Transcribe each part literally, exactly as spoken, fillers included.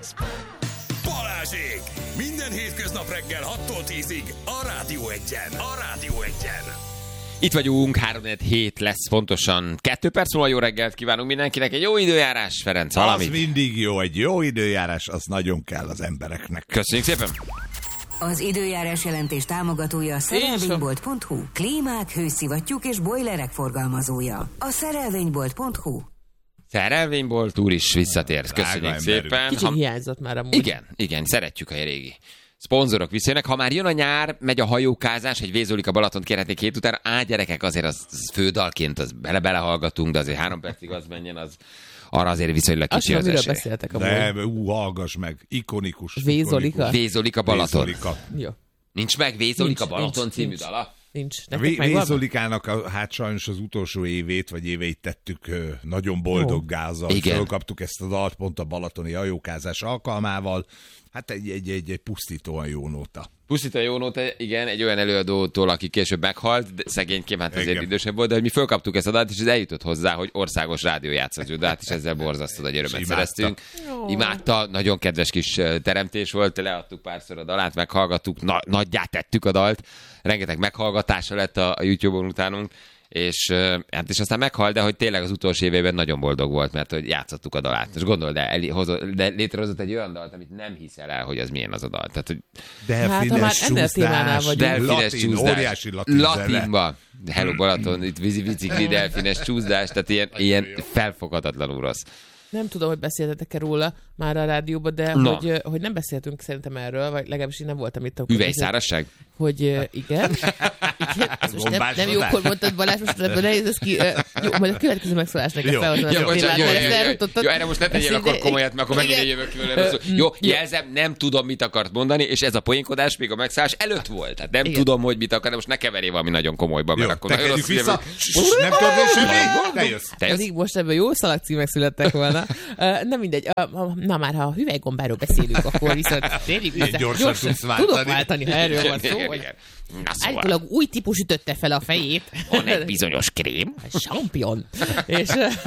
Balázsék! Minden hétköznap reggel hattól tízig a Rádió Egyen. A Rádió Egyen. Itt vagyunk, három hét lesz pontosan. Kettő perc múlva jó reggelt kívánunk mindenkinek. Egy jó időjárás, Ferenc, valamit. Az mindig jó, egy jó időjárás, az nagyon kell az embereknek. Köszönjük szépen. Az időjárás jelentés támogatója a szerelvénybolt pont hu. Klímák, hőszivattyúk és bojlerek forgalmazója. A szerelvénybolt pont hu. Szerelvénybolt úr is visszatért. Köszönjük szépen. Kicsit hiányzott már amúgy. Igen, igen, szeretjük a régi szponzorok visszajönnek. Ha már jön a nyár, megy a hajókázás, egy Vézolika Balatont kérhetnék hét után. Á, gyerekek, azért az, az fődalként, az bele-belehallgatunk, de azért három percig az menjen, az arra azért viszonylag kicsi az esély. beszéltek amúgy. De, ú, hallgass meg, ikonikus. Vézolika? Vézolika Balaton. Vézolika. Jó. Nincs meg Vézolika Nincs, Balaton nincs, című nincs. dala? Nincs. Vé- Vézolikának a, hát sajnos az utolsó évét, vagy éveit tettük ö, nagyon boldoggá azzal. Igen. Fölkaptuk ezt a dalt pont a balatoni hajókázás alkalmával. Hát egy, egy, egy, egy pusztítóan jó nóta. Pusztító jó nóta, igen, egy olyan előadótól, aki később meghalt, de szegényként hát azért Igen. idősebb volt, de hogy mi fölkaptuk ezt a dalt, és ez eljutott hozzá, hogy országos rádiójátszató dalt, és ezzel borzasztó nagy örömet Imádta. szereztünk. Imádta, nagyon kedves kis teremtés volt, leadtuk párszor a dalát, meghallgattuk, na- nagyját tettük a dalt, rengeteg meghallgatása lett a, a YouTube-on utánunk, és, hát és aztán meghalt, de hogy tényleg az utolsó évében nagyon boldog volt, mert hogy játszottuk a dalát. És gondold, de, el, hozott, de létrehozott egy olyan dalt, amit nem hiszel el, hogy az milyen az a dal. Tehát, hogy Hát, ha már ennél témánál vagyunk. delfines latin, csúszdás. óriási latin zene. Latinba. Hello Balaton, itt vízi bicikli, delfines csúszdás, tehát ilyen, ilyen felfoghatatlanul rossz. Nem tudom, hogy beszéltetek-e róla már a rádióban, de Na. hogy, hogy nem beszéltünk szerintem erről, vagy legalábbis én nem voltam itt. akkor Üvelyszárasság? Hogy uh, igen. igen. Ezt most nem, nem Gombásodás. jókor mondtad, Balázs, most ebből nehéz ez ki. Uh, jó, majd a következő megszólásnak a Jó. felhozom. Ja, a bocsánat, témát, jó, mert jó, ezt jó, elrontottad. jó, erre most ne tegyél Ezt akkor ide- komolyat, mert akkor megint Igen. jövök tőle. Jó, jelzem, nem tudom, mit akart mondani, és ez a poénkodás még a megszállás előtt volt. Tehát nem Igen. tudom, hogy mit akar, de most ne keverjél valami nagyon komolyba, mert Jó, akkor nagyon tekerjük rossz vissza. figyelmet. Nem tudod semmi? Te jössz. Te jössz? Pedig most ebből jó szalagcímek születtek volna. Uh, nem mindegy. Uh, na már, ha a hüvelygombáról beszélünk, akkor viszont tényleg Ilyen gyorsan tudsz váltani. Tudok váltani, ha erről van szó. Igen, hogy igen. Na szóval, Állítólag új típus ütötte fel a fejét. van egy bizonyos krém. Champion. És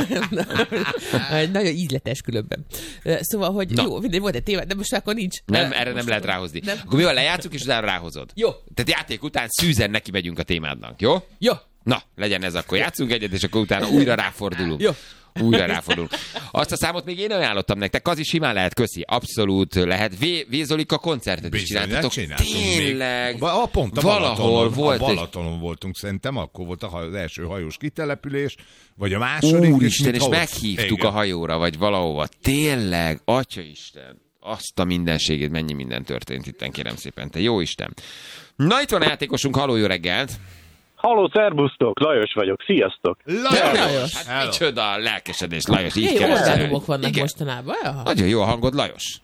egy nagyon ízletes különben. Szóval, hogy Na. jó, mindegy, volt egy téma, de most akkor nincs. Nem, Uh, erre nem most lehet ráhozni. Nem. Akkor mi van, lejátszuk, és utána ráhozod. Jó. Tehát játék után szűzen neki megyünk a témádnak, jó? Jó. Na, legyen ez, akkor játszunk egyet, és akkor utána újra ráfordulunk. Jó. Újra ráfordulunk. Azt a számot még én ajánlottam nektek, az is simán lehet, köszi. Abszolút lehet. V- Vézolika koncertet is Bizony, csináltatok. csináltunk még. Tényleg. A, pont a Valahol Balatonon, volt a egy- Balatonon voltunk szerintem, akkor volt a haj- az első hajós kitelepülés, vagy a második. Úristen, és mintha ott- meghívtuk Igen. a hajóra, vagy valahova. Tényleg, atyaisten. Azt a mindenségét, mennyi minden történt itten, kérem szépen. Te jó Isten. Na, itt van a játékosunk, halló, jó reggelt. Halló, szerbusztok, Lajos vagyok, sziasztok! Lajos! Lajos. Hát Hello. micsoda lelkesedés, Lajos, így Jó keresel. orgánumok vannak Igen. mostanában. Jaha. Nagyon jó a hangod, Lajos.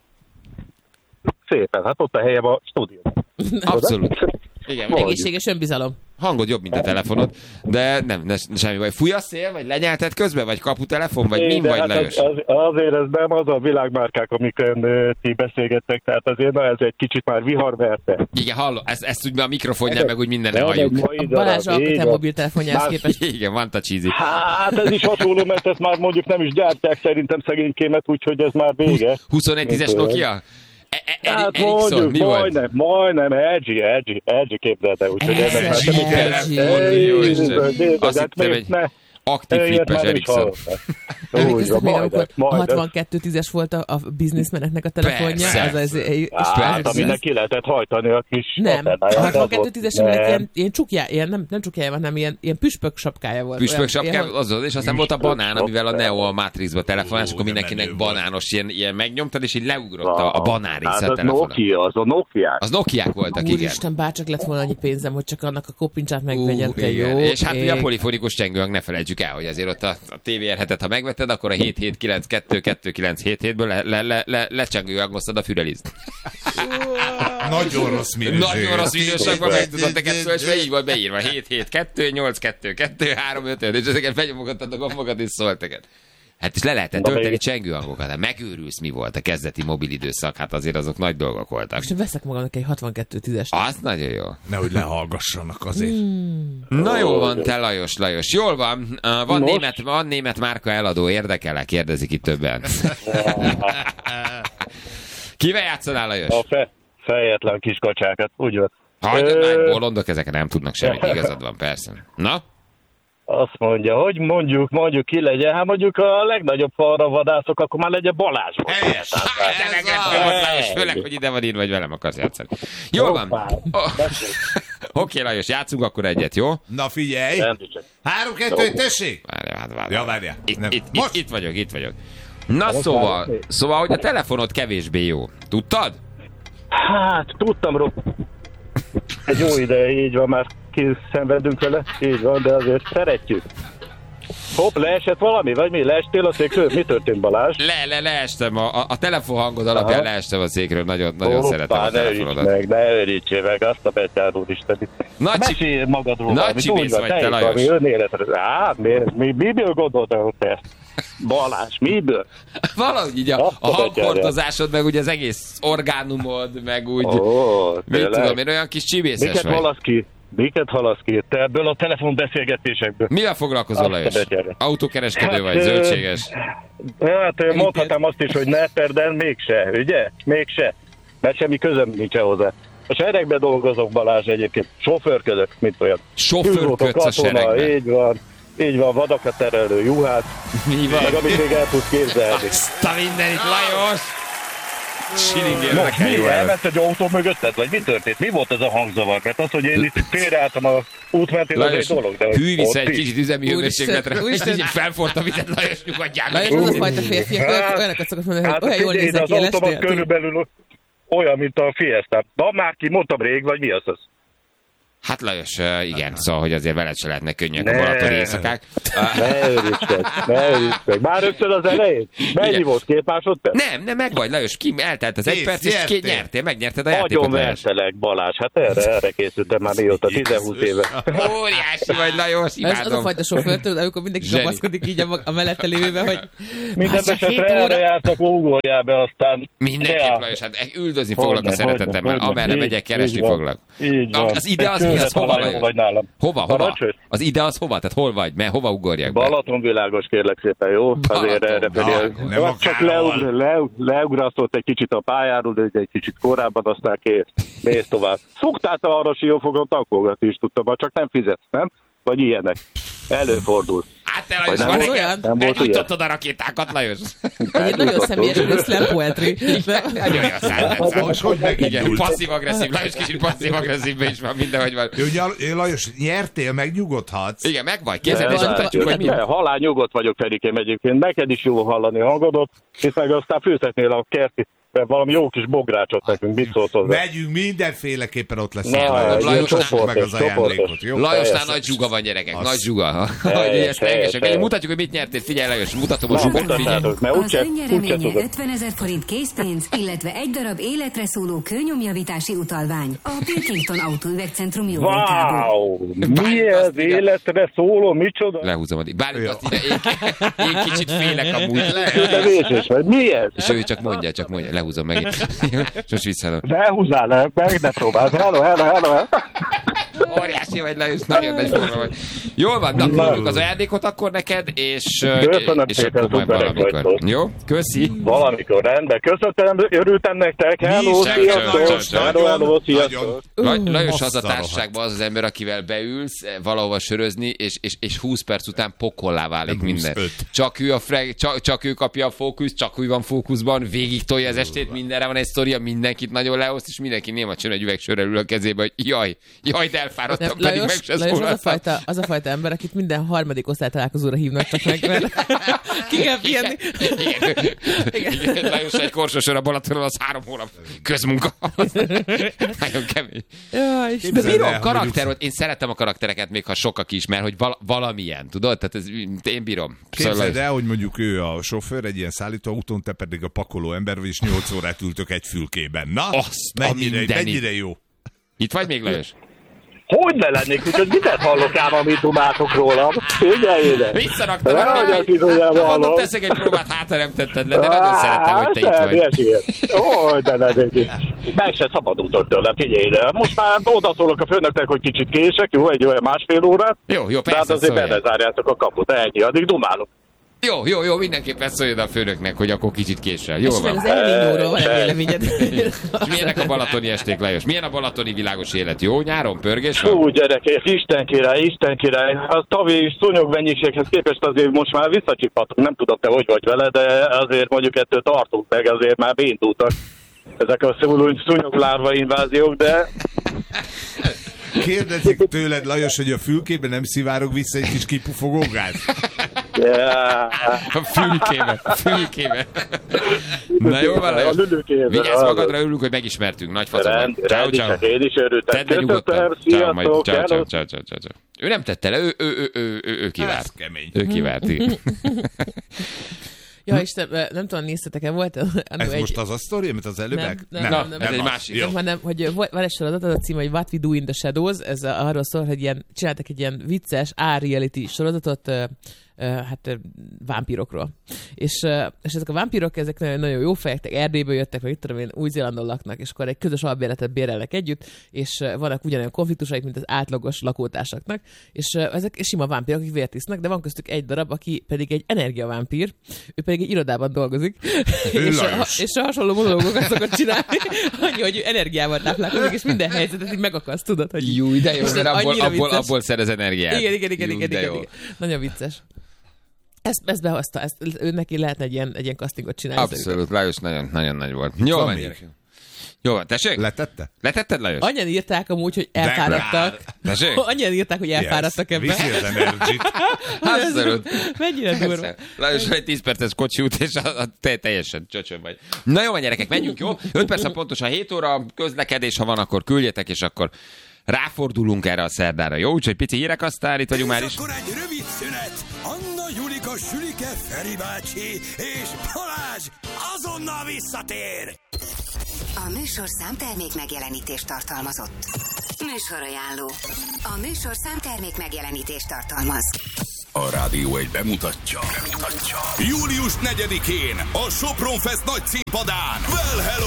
Szépen, hát ott a helyem a stúdióban. Abszolút. Igen, Valahogy. Egészséges önbizalom. hangod jobb, mint a telefonod, de nem, ne, semmi baj. Fúj a szél, vagy lenyelted közben, vagy kaputelefon, vagy min de vagy, hát Lajos? az, az, azért ez nem az a világmárkák, amiken uh, ti beszélgettek, tehát azért na, ez egy kicsit már viharverte. Igen, hallom, ezt, ezt úgy a mikrofonján, meg úgy mindennel Van egy halljuk. mai A darab, Balázs így alkotás van. mobiltelefonjához Már- képest. Igen, van a cheesy. Hát ez is hasonló, mert ezt már mondjuk nem is gyártják szerintem szegénykémet, úgyhogy ez már vége. huszonegytízes Nokia? E- e- Hát Ericsson, mondjuk, mi volt? majdnem, majdnem, Edgy, Edgy, Edgy képzelte, úgyhogy Edgy, ennek már Edgy, semmi kell. telefon, jó Isten. Jézus, Azt hát hittem még egy ne. aktív Ilyet flippes már nem is Ericsson. hallottam. Úgy Emlékeztek van, még, majd amikor ez, majd a ez. hatvankettő tízes volt a, a bizniszmeneknek a telefonja? Persze. Az az, és Hát, az- aminek ki lehetett hajtani a kis nem, a antennáját, az hatvankettő volt. tízes, Nem. aminek ilyen, ilyen csukjá, ilyen, nem, nem csukjája van, hanem ilyen, ilyen püspök sapkája volt. Püspök Olyan- sapkám, ilyen- az, és aztán volt a banán, amivel a Neo a Matrixba telefonál, és Ó, akkor de mindenkinek menő volt. banános ilyen, ilyen megnyomtad, és így leugrott a, a banán része Hát a az telefonon. Nokia, az a Nokia. Az Nokiák voltak, igen. Úristen, bárcsak lett volna annyi pénzem, hogy csak annak a kopincsát megvegyed, te igen. jó. És hát ugye a ég. polifonikus csengőnk, ne felejtsük el, hogy azért ott a, a té vé er hetet, ha megvetted, akkor a hét hét kilenc kettő kettő kilenc hét hétből le, le, le, le, lecsengőagosztad a fürelizt. Nagyon rossz minőség. Nagyon rossz minőségben meg tudod neked szól, és így volt beírva. hét hét kettő nyolc kettő kettő három öt öt, és ezeket benyomogattad a gombokat, és szólt neked. Hát és le lehetett Na, tölteni még- csengőhangokat. Hát megőrülsz, mi volt a kezdeti mobil időszak. Hát azért azok nagy dolgok voltak. Most veszek magamnak egy hatvankettő tízes. Az nagyon jó. Nehogy lehallgassanak azért. Na jól van, te Lajos, Lajos. Jól van. Uh, van, Nos. német, van német márka eladó, érdekel-e? Kérdezik itt többen. Kivel játszanál, Lajos? A fe, fejetlen kiskacsákat, úgy van. Hagyd már, bolondok, ezek nem tudnak semmit, igazad van, persze. Na? Azt mondja, hogy mondjuk, mondjuk ki legyen, hát mondjuk a legnagyobb falra vadászok, akkor már legyen Balázs. Helyes. De neked Lajos, főleg, hogy ide van írva, vagy velem akarsz játszani. Jó van. Oké, Lajos, játszunk akkor egyet, jó? Na figyelj. Három, kettő, tessék. Várjál, hát várjál. Ja, várjál. Itt, Nem. itt, Most? itt, itt vagyok, itt vagyok. Na szóval, szóval, hogy a telefonod kevésbé jó. Tudtad? Hát, tudtam, Rob. Egy jó ideje, így van, már kiszenvedünk vele, így van, de azért szeretjük. Hopp, leesett valami, vagy mi? Leestél a székről? Mi történt, Balázs? Le, le, leestem. A, a telefonhangod alapján leestem a székről. Nagyon, nagyon Hoppá, szeretem a ne öríts telefonodat. meg, ne örítsél meg, azt a betyárul Istenit. Nagy csip- Mesélj magadról Nagy valamit, csibész úgy van, vagy te te, is Lajos. valami önéletre. Á, mi, mi, miből gondoltál te ezt? Balázs, miből? Valahogy így a, Azt a a hangkordozásod, meg ugye az egész orgánumod, meg úgy, Ó, mit tényleg? tudom én, olyan kis csibészes Miket vagy. hallasz ki? Miket hallasz ki? Te ebből a telefonbeszélgetésekből. Mivel foglalkozol, Azt a Lajos? betyárja. Autókereskedő Hát, vagy, ö, zöldséges? Hát mondhatnám azt is, hogy netter, de mégse, ugye? Mégse. Mert semmi közöm nincs hozzá. A seregbe dolgozok, Balázs, egyébként. Sofőrködök, mint olyan. Sofőrködsz a Katona, seregbe. így van. Így van, vadakat terelő juhát. Mi van? Meg amit még el tudsz képzelni. Azt a mindenit, Lajos! Silingérre No, kell mi? jó előtt. Elment egy autó mögötted, vagy mi történt? Mi volt ez a hangzavar? Mert az, hogy én itt félreálltam a út mentén, az egy Lajos, dolog. De hogy hűj vissza ott egy is. kicsit üzemi hőmérsékletre, és Úristen. így felforrt a vizet, Lajos, nyugodjál meg. Lajos, az a fajta férfiak, Hát, olyanokat szokott mondani, Hát hogy olyan jól figyelj, de néznek az ki, automat lestél. körülbelül olyan, mint a Fiesta. Na már ki, mondtam rég, vagy mi az az? Hát Lajos, uh, igen, szóval, hogy azért veled se lehetnek könnyek a Ne. balatoni éjszakák. Uh, Ne örülj meg, ne örülj meg. Már rögtön az elején? Mennyi Igen. volt? Két másodperc? nem, nem, meg vagy, Lajos, ki eltelt az egy Kész, perc, és nyertél. két nyertél, megnyerted a Nagyon játékot, Lajos. vertelek, Balázs. Hát erre, erre készültem már mióta, tíz-húsz éve. Óriási vagy, Lajos, Ez az a imádom. fajta sofőr, tudod, amikor mindenki Zseni. kapaszkodik így a, mag- a mellette lévőbe, hogy Minden "Bassza, esetre két erre óra." jártak, ugorjál be, aztán... Mindenképp, Ja. Lajos, hát üldözni foglak a Hogyne, szeretetemmel, hogyne, hogyne. amerre Így- megyek, keresni így van. foglak. Így van. Az ide az Egy mi? Az könyvet hova, találjon, Lajos? vagy nálam. Hova, hova? Parancsolj? Az ide az hova? Tehát hol vagy? Mert hova ugorjak be? Balatonvilágos, kérlek szépen, jó? Azért Balaton, erre felé. Balaton. Nem Csak akárhol. leug, leug, leugrasztott egy kicsit a pályáról, de egy kicsit korábban, aztán kész. Mész tovább. Szoktál te arra siófogon tankolgatni is tudtam, csak nem fizetsz, nem? Vagy ilyenek. Előfordul. Hát te, Vagy Lajos, nem van volt egy... olyan? Nem volt ilyen. Megnyitottad a rakétákat, Lajos. egy nagyon személyes slam poetry. De- Nagyon jó szállás. Most hogy Igen, megindult? passzív-agresszív, Lajos kicsit passzív-agresszívben is van, mindenhogy van. Jó, nyal- Lajos, nyertél, megnyugodhatsz. Igen, meg vagy. Kézzel is van, mutatjuk, hogy mi. Ne, halál nyugodt vagyok, Ferikém, egyébként. Neked is jó hallani a hangodot, és meg aztán főzhetnél a kerti, valami jó kis bográcsot nekünk. Mit szólsz hozzá? Megyünk, mindenféleképpen ott lesz. Na, Lajos, egy Lajos, csoportos, meg az ajándékot, csoportos. jó? Lajosnál Persze. nagy zsuga van, gyerekek, Az- nagy zsuga. Hogy Helyes, ezt helyes, engedjük. helyes. Mutatjuk, hogy mit nyertél. Figyelj, Lajos, mutatom a Na, zsugot. Figyelj. mutassátok, mert Az úgyse, úgyse önnyereménye tudod. ötvenezer forint készpénz, illetve egy darab életre szóló kőnyomjavítási utalvány. A Pilkington Autóüvegcentrum jó voltából. Wow! Bármit Mi azt ez ide- életre szóló, micsoda? Lehúzom addig. Bármit Jó. azt ide, én, én kicsit félek amúgy. De vécsés vagy, mi ez? És ő csak mondja, csak mondja. Lehúzom meg. Most visszaadom. Ne húzzál le, meg ne próbáld. Hello, hello, hello, hello. Óriási vagy, Lajos, nagyon nagy forma vagy. Jól van, na, küldjük az ajándékot akkor neked, és, Köszönöm és szépen, akkor majd szuperek valamikor. vagytok. Jó? Köszi. Valamikor rendben. Köszönöm, örültem nektek. Hello, is, csak, csak, csak, sziasztok. csak. Hello, hello, Nagyon, sziasztok. Laj, Lajos az a azt a társaságban az az ember, akivel beülsz eh, valahova sörözni, és, és, és húsz perc után pokollá válik Nem minden. huszonöt. Csak ő, a freg, csak, csak ő kapja a fókusz, csak ő van fókuszban, végig tolja az estét, mindenre van egy sztoria, mindenkit nagyon leoszt, és mindenki néma csön egy üveg sörrel ül a kezébe, hogy jaj, jaj, de elfáradtam, Nem, pedig meg Lajos, se Lajos az, a szólaltam. fajta, az a fajta ember, akit minden harmadik osztálytalálkozóra hívnak csak meg, mert ki kell pihenni. Igen. Igen. Igen. Lajos egy korsósör a Balatonon, az három hónap közmunka. Nagyon kemény. Jaj, De Istenem. bírom el, karakter mondjuk- volt. Én szeretem a karaktereket, még ha sokak is, mert hogy val- valamilyen, tudod? Tehát ez, én bírom. Képzeld el, hogy mondjuk ő a sofőr, egy ilyen szállítóautón, te pedig a pakoló ember vagy, és nyolc órát ültök egy fülkében. Na, Azt a mennyire, mindenit. mennyire jó. Itt vagy még, Lajos? Hogy ne lennék, úgyhogy miket hallok ám, amit dumáltok rólam? Figyelj ide! Visszaraktam. Nehogy Hát, az időjel mondom, hallom. teszek egy próbát, hát nem tetted le, de nagyon szeretem, hogy te itt Hát, vagy. hülyeség. Hogy ne lennék. Meg se szabadultok tőle, figyelj ide. Most már odaszólok a főnöknek, hogy kicsit kések, jó, egy olyan másfél órát. Jó, jó, De hát persze, azért szóljál. bezárjátok a kaput, ennyi, addig dumálok. Jó, jó, jó, mindenképpen szóljon a főnöknek, hogy akkor kicsit késsel. Jó És van. az elvényóról van a véleményed. És milyenek a balatoni esték, Lajos? Milyen a balatoni világos élet? Jó nyáron? Pörgés van? Hú, gyerekek, Isten király, Isten király. A tavi szúnyogmennyiséghez képest azért most már visszacsipatunk. Nem tudom, te hogy vagy vele, de azért mondjuk ettől tartunk meg, azért már beindultak ezek a szúnyoglárva inváziók, de... Kérdezik tőled, Lajos, hogy a fülkében nem szivárog vissza egy kis kipufogó gáz? Yeah. A fülkébe, a fülkébe. Na jó van, Lajos. Vigyázz magadra, örülünk, hogy megismertünk. Nagy facon. Ciao, ciao. Én is örültem. Tedd le nyugodtan. Ciao, majd Sziasztok, ciao, ciao, hello. ciao, ciao, ciao. Ő nem tette le, ő, ő, ő, ő, ő, ő kivárt. Ez kemény. Ő kivárt, igen. Ja, Isten, nem tudom, néztetek-e, volt Ez egy... most az a sztori, amit az előbbek? Nem, nem, Na, nem, ez egy az. másik. Jó. Nem, hanem, hogy van egy sorozat, az a cím, hogy What We Do in the Shadows, ez arról szól, hogy ilyen, csináltak egy ilyen vicces A-reality sorozatot, hát vámpírokról. És, és ezek a vámpírok, ezek nagyon, nagyon jó fejek, Erdélyből jöttek, vagy itt tudom én, Új-Zélandon laknak, és akkor egy közös albérletet bérelnek együtt, és vannak ugyanolyan konfliktusaik, mint az átlagos lakótársaknak, és ezek sima vámpírok, akik vért isznak, de van köztük egy darab, aki pedig egy energiavámpír, ő pedig egy irodában dolgozik, és, a, és a hasonló monológokat szokott csinálni, annyi, hogy energiával táplálkozik, és minden helyzetet így megakasz, tudod, hogy... Jú, de jó, mert abból, annyira abból, vicces. abból szerez energiát. Igen, igen, igen, Jú, igen, de igen, jó. igen. Nagyon vicces. Ezt, ezt behozta, ezt, ő neki lehetne egy ilyen, egy ilyen castingot csinálni. Abszolút, Lajos nagyon, nagyon nagy volt. Jó Van van, még? gyerekek. Jó van, tessék? Letette? Letetted, Lajos? Annyian írták amúgy, hogy elfáradtak. Tessék? Annyian írták, hogy elfáradtak Yes. ebben. Viszi az energit. Abszolút. Mennyire durva. Persze. Lajos, egy tíz perces kocsi út, és a, a, te, teljesen csöcsön vagy. Na jó van, gyerekek, menjünk, jó? öt perc pontosan hét óra, közlekedés, ha van, akkor küldjetek, és akkor ráfordulunk erre a szerdára, jó? Úgyhogy pici hírek, aztán itt vagyunk már is. Akkor egy rövid szünet. Anna, Julika, Sülike, Feri bácsi és Balázs azonnal visszatér. A műsor számtermék megjelenítést tartalmazott. Műsorajánló. A műsor számtermék megjelenítést tartalmaz. A Rádió egy bemutatja. bemutatja. július negyedikén a Sopron Fest nagy színpadán. Well, hello,